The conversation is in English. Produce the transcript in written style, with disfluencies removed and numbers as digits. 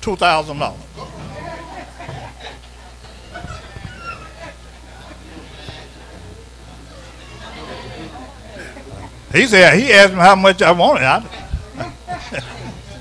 $2,000. He said, he asked me how much I wanted.